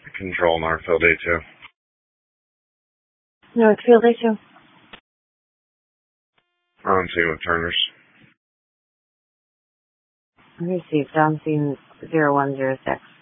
Control Northfield A2. Northfield A2. On scene with Turners. Received on scene 0106.